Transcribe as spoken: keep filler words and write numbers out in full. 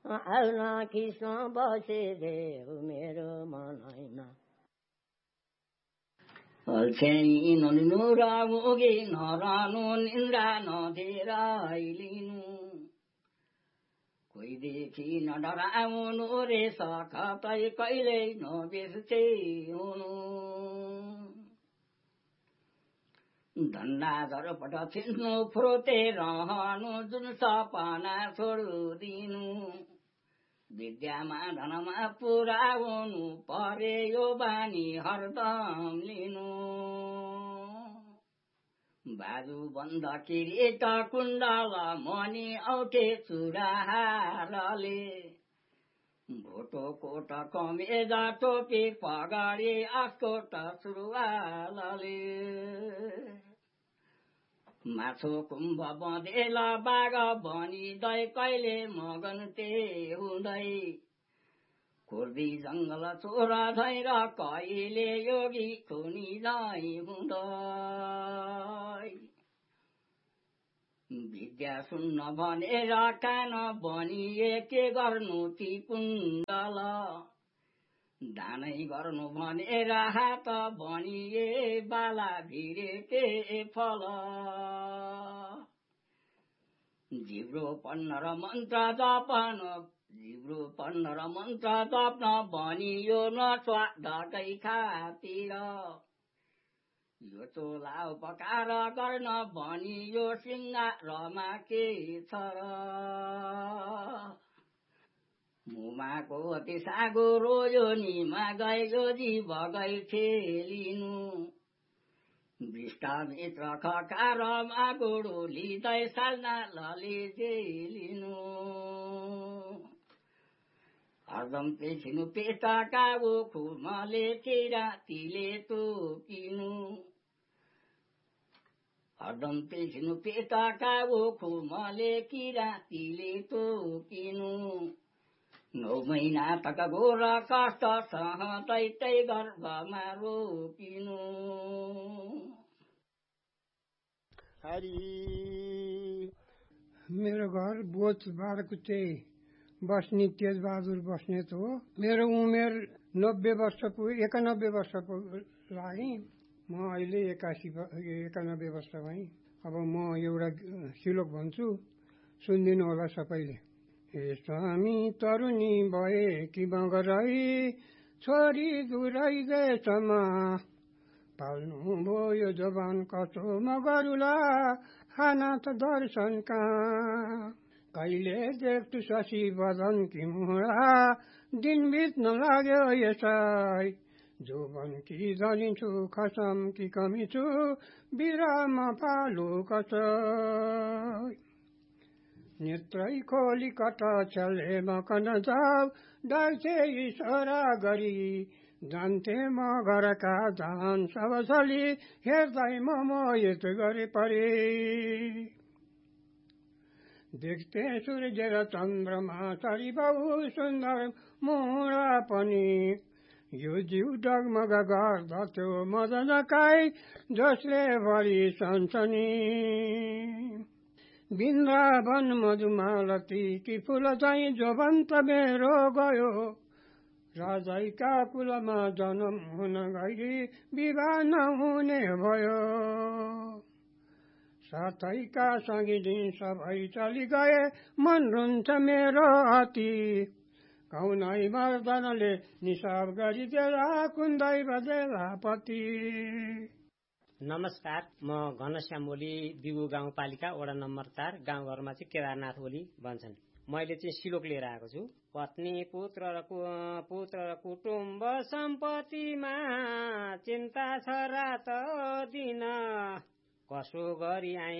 आउन कृष्ण बसे देऊ मेरो मनैमा अल्छेनी नलिनु र मुगी नरहनु निन्द्रा नदिएर लिनु कोही देखि नडराउनु रे सकतै कहिल्यै नबिर्से हुनु धन्दा झरपट छिन्नु फुर्ते रहनु जुन सपना छोडिदिनु विद्यामा धनमा पुरा हुनु परे यो बानी हरदम लिनु बाजु बन्द किरीट कुण्डल मणि औठे चुराहारले भोटो कोट कमेजा टोपी पगाडी आस्कोट सुरुवालले माछो कुम्भ बँधेल बाघ बनिँदै कहिले मगन्ते हुँदै कुर्दी जङ्गल चोरा धैर कहिले योगी खुनी नै हुँदै विद्या सुन्न भनेर कान बनिए के गर्नु ती कुण्डल दानै गर्नु भनेर हात बनिए बाला भिरे के फल जिब्रो पन्न र मन्त्र जपन जिब्रो पन्न र मन्त्र जप्न बनियो न स्वादकै खातिर यो चोला उपकार गर्न भनियो सिंगारमा के छ र मुमाको अति सागो रोयो निमा गयो जीव गई खेलिनु विष्टामित्र खकारमा गोडो लिँदै साल्ना लले जेलिनु हरदम पेसिनु पेटाका खुमले किरातीले तोकिनु हरदम पेसिनु पेटाका खुमले किरातीले तोकिनु नौ महिना तक घोर कष्ट सहतै तै गर्भमा रोपिनु हरि मेरो घर बोच बारकुटे बस्ने तेजबहादुर बस्नेत हो। मेरो उमेर नब्बे वर्षको एकानब्बे वर्षको लागि म अहिले एकासी एकानब्बे वर्ष भएँ। अब म एउटा श्लोक भन्छु, सुनिदिनु होला सबैले। हे स्वामी तरुणी भए कि मगरै छोरी दुरै गएसम्म पाल्नु भयो जवान कसो मगरुला खाना त दर्शन कहाँ कहिले देख्छु शशि बदन कि मुडा दिन बित्न लाग्यो यसै जोबन कि जलिन्छु खसम कि कमी छु बिराम पालु कसै नेत्रै खोली कट चले मकन जाऊ डाल्थे इसारा गरी जान्थे म घरका जान सबसली हेर्दै म मोहित गरे परे देख्थे सूर्य र चन्द्रमा सरी बहु सुन्दर मुडा पनि यो जीव डगमग गर्दथ्यो मदनकाई जसले भरि सन्सनी वृन्दावन मधुमालती कि फुल चाहिँ जोबन्त मेरो गयो राजैका कुलमा जन्म हुन गई विवाह नहुने भयो साथैका सङ्गिनी सबै चली गए मन रुन्छ मेरो अति कौनै मर्दनले निसाब गरिदेला कुन्दै बदेला पति। नमस्कार, म घनश्याम ओली, दिगु गाउँपालिका वडा नम्बर चार, गाउँघरमा चाहिँ केदारनाथ ओली भन्छन्। मैले चाहिँ श्लोक लिएर आएको छु। पत्नी पुत्र र पुत्र र कुटुम्ब सम्पत्तिमा चिन्ता छ रात दिन कसो गरी